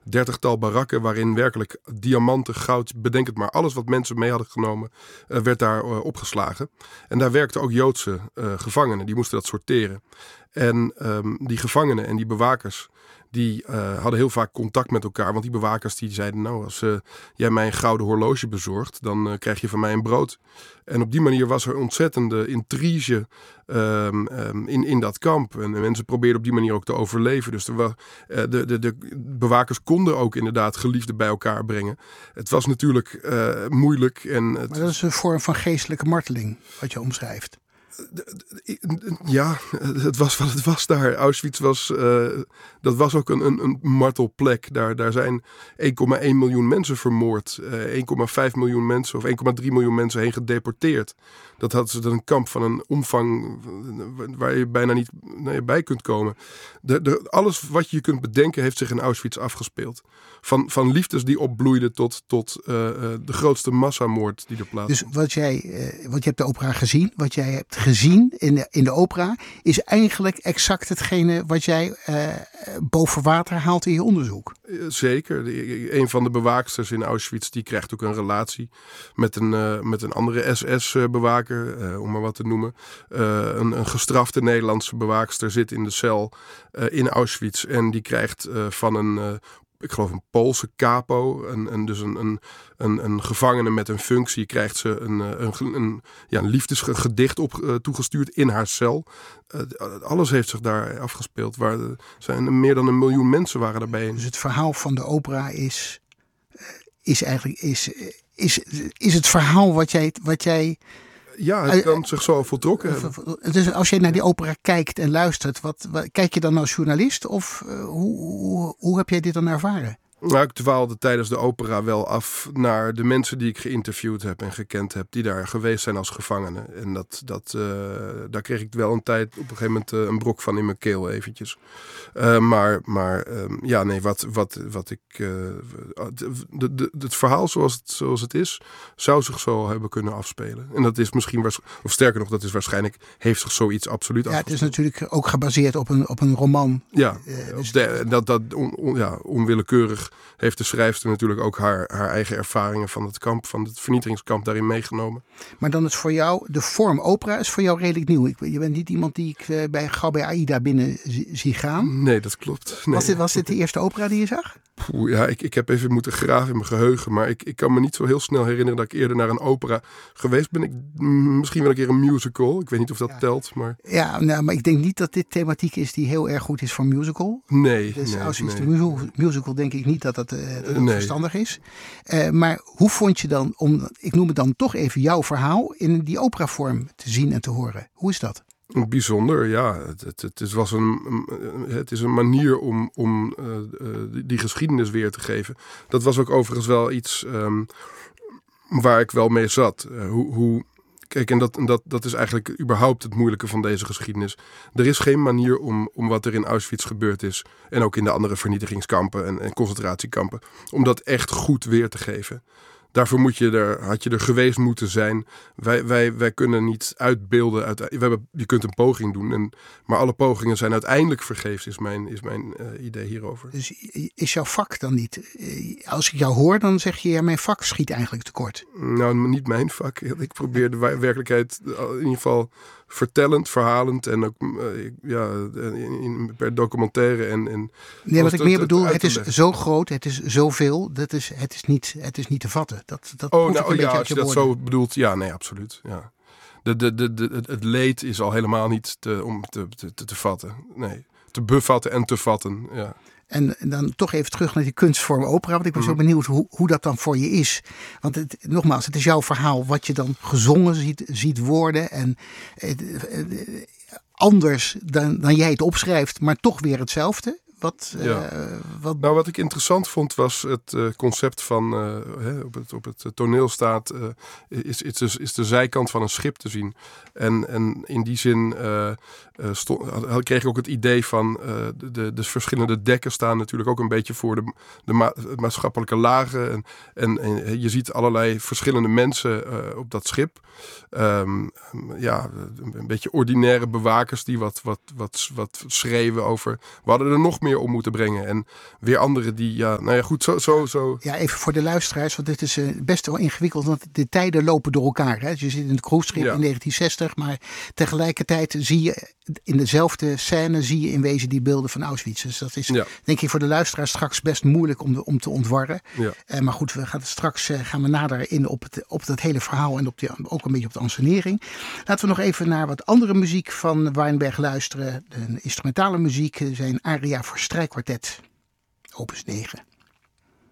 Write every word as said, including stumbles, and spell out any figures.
dertigtal barakken waarin werkelijk diamanten, goud, bedenk het maar. Alles wat mensen mee hadden genomen uh, werd daar uh, opgeslagen. En daar werkten ook Joodse uh, gevangenen. Die moesten dat sorteren. En um, die gevangenen en die bewakers... die uh, hadden heel vaak contact met elkaar. Want die bewakers die zeiden... nou, als uh, jij mij een gouden horloge bezorgt... dan uh, krijg je van mij een brood. En op die manier was er ontzettende intrige um, um, in, in dat kamp. En de mensen probeerden op die manier ook te overleven. Dus er was, uh, de, de, de bewakers konden ook inderdaad geliefden bij elkaar brengen. Het was natuurlijk uh, moeilijk. En het... Maar dat is een vorm van geestelijke marteling, wat je omschrijft. Ja, het was wat het was daar. Auschwitz was, uh, dat was ook een, een, een martelplek. Daar, daar zijn één komma één miljoen mensen vermoord. Uh, één komma vijf miljoen mensen of één komma drie miljoen mensen heen gedeporteerd. Dat had ze een kamp van een omvang waar je bijna niet nee, bij kunt komen. De, de, alles wat je kunt bedenken heeft zich in Auschwitz afgespeeld. Van, van liefdes die opbloeiden tot, tot uh, de grootste massamoord die er plaatsvond. Dus wat jij, uh, want je hebt de opera gezien, wat jij hebt gezien in de, in de opera, is eigenlijk exact hetgene wat jij uh, boven water haalt in je onderzoek. Zeker. De, een van de bewaaksters in Auschwitz die krijgt ook een relatie met een, uh, met een andere S S-bewaker, uh, om maar wat te noemen. Uh, een, een gestrafte Nederlandse bewaakster zit in de cel uh, in Auschwitz en die krijgt uh, van een... Uh, ik geloof een Poolse capo, en, en dus een, een, een, een gevangene met een functie, krijgt ze een, een, een, ja, een liefdesgedicht op uh, toegestuurd in haar cel. Uh, alles heeft zich daar afgespeeld. Waar er zijn meer dan een miljoen mensen waren daarbij. Dus het verhaal van de opera is, is eigenlijk is, is, is het verhaal wat jij, wat jij Ja, het kan zich zo voltrokken hebben. Dus als je naar die opera kijkt en luistert, wat, wat kijk je dan als journalist of uh, hoe, hoe, hoe heb jij dit dan ervaren? Nou, ik dwaalde tijdens de opera wel af naar de mensen die ik geïnterviewd heb en gekend heb, die daar geweest zijn als gevangenen. En dat, dat, uh, daar kreeg ik wel een tijd, op een gegeven moment uh, een brok van in mijn keel eventjes. Uh, maar maar um, ja, nee, wat, wat, wat ik... Uh, de, de, het verhaal zoals het, zoals het is, zou zich zo hebben kunnen afspelen. En dat is misschien, of sterker nog, dat is waarschijnlijk, heeft zich zoiets absoluut ja, afgespeeld. Het is natuurlijk ook gebaseerd op een, op een roman. Ja, uh, dus de, dat, dat on, on, ja, onwillekeurig heeft de schrijfster natuurlijk ook haar, haar eigen ervaringen van het kamp, van het vernietigingskamp daarin meegenomen. Maar dan is voor jou, de vorm opera is voor jou redelijk nieuw. Ik, je bent niet iemand die ik uh, bij, gauw bij AIDA binnen zie, zie gaan. Nee, dat klopt. Nee. Was, dit, was dit de eerste opera die je zag? Poeh, ja, ik, ik heb even moeten graven in mijn geheugen. Maar ik, ik kan me niet zo heel snel herinneren dat ik eerder naar een opera geweest ben. Ik, misschien wel een keer een musical. Ik weet niet of dat ja. telt. Maar... Ja, nou, maar ik denk niet dat dit thematiek is die heel erg goed is voor musical. Nee. Dus nee, als iets nee. de musical, musical denk ik niet dat dat, uh, dat, dat nee. verstandig is. Uh, maar hoe vond je dan, om, ik noem het dan toch even jouw verhaal, in die operavorm te zien en te horen? Hoe is dat? Bijzonder, ja. Het, het, het, is, was een, het is een manier om, om uh, uh, die geschiedenis weer te geven. Dat was ook overigens wel iets um, waar ik wel mee zat. Uh, hoe, hoe, kijk, en, dat, en dat, dat is eigenlijk überhaupt het moeilijke van deze geschiedenis. Er is geen manier om, om wat er in Auschwitz gebeurd is, en ook in de andere vernietigingskampen en, en concentratiekampen, om dat echt goed weer te geven. Daarvoor moet je er, had je er geweest moeten zijn. Wij, wij, wij kunnen niet uitbeelden. Uit, we hebben, je kunt een poging doen. En, maar alle pogingen zijn uiteindelijk vergeefs, is mijn, is mijn uh, idee hierover. Dus is jouw vak dan niet? Als ik jou hoor, dan zeg je, ja, mijn vak schiet eigenlijk tekort. Nou, niet mijn vak. Ik probeer de werkelijkheid in ieder geval vertellend, verhalend en ook uh, ja, in, per documentaire. En, en nee, wat ik meer bedoel, het is leggen. zo groot, het is zoveel, dat is, het, is niet, het is niet te vatten. Dat, dat oh, proef nou, ik een ja, beetje als je uit dat woorden. zo bedoelt, ja, nee, absoluut. Ja. De, de, de, de, het leed is al helemaal niet te, om te, te, te, te vatten. Nee, te bevatten en te vatten, ja. En dan toch even terug naar die kunstvorm opera. Want ik ben mm. zo benieuwd hoe, hoe dat dan voor je is. Want het, nogmaals, het is jouw verhaal. Wat je dan gezongen ziet, ziet worden. En eh, eh, anders dan, dan jij het opschrijft. Maar toch weer hetzelfde. Wat, ja. uh, wat... Nou, wat ik interessant vond was het uh, concept van uh, hè, op, het, op het toneel staat uh, is, is, is, is de zijkant van een schip te zien. En, en in die zin uh, uh, stond, had, kreeg ik ook het idee van uh, de, de, de verschillende dekken staan natuurlijk ook een beetje voor de, de ma- maatschappelijke lagen. En, en, en je ziet allerlei verschillende mensen uh, op dat schip. Um, ja, een beetje ordinaire bewakers die wat, wat, wat, wat schreeuwen over. We hadden er nog meer meer om moeten brengen. En weer anderen die, ja, nou ja, goed, zo... zo, zo. Ja, even voor de luisteraars, want dit is uh, best wel ingewikkeld, want de tijden lopen door elkaar. Hè? Dus je zit in het cruiseschip ja. in negentien zestig, maar tegelijkertijd zie je in dezelfde scène, zie je in wezen die beelden van Auschwitz. Dus dat is, ja. denk ik, voor de luisteraars straks best moeilijk om, de, om te ontwarren. Ja. Uh, maar goed, we gaan straks uh, gaan we nader in op het, op het hele verhaal en op die, ook een beetje op de ansenering. Laten we nog even naar wat andere muziek van Weinberg luisteren. De instrumentale muziek, zijn aria voor strijkkwartet, opus negen.